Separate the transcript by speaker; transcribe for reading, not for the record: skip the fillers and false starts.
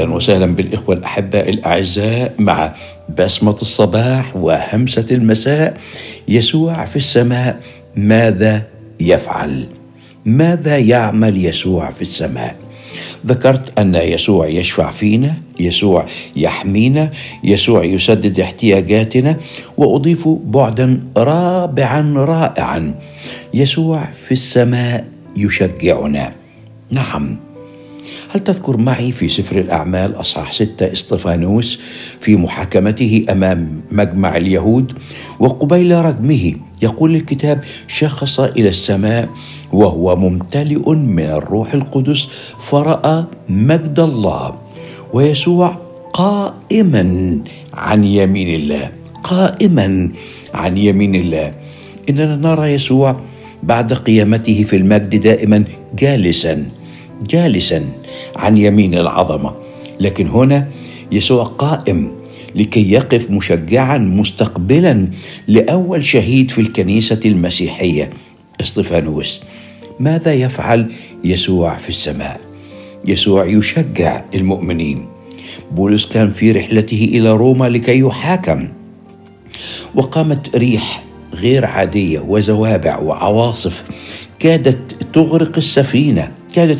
Speaker 1: أهلا وسهلا بالإخوة الأحباء الأعزاء مع بسمة الصباح وهمسة المساء. يسوع في السماء ماذا يفعل؟ ماذا يعمل يسوع في السماء؟ ذكرت أن يسوع يشفع فينا، يسوع يحمينا، يسوع يسدد احتياجاتنا، وأضيف بعدا رائعا: يسوع في السماء يشجعنا. نعم، هل تذكر معي في سفر الأعمال أصحاح 6 اسطفانوس في محاكمته أمام مجمع اليهود، وقبيل رجمه يقول الكتاب: شخص إلى السماء وهو ممتلئ من الروح القدس فرأى مجد الله ويسوع قائما عن يمين الله. قائما عن يمين الله. إننا نرى يسوع بعد قيامته في المجد دائما جالسا عن يمين العظمة، لكن هنا يسوع قائم لكي يقف مشجعا مستقبلا لأول شهيد في الكنيسة المسيحية اسطفانوس. ماذا يفعل يسوع في السماء؟ يسوع يشجع المؤمنين. بولس كان في رحلته إلى روما لكي يحاكم، وقامت ريح غير عادية وزوابع وعواصف كادت تغرق السفينة،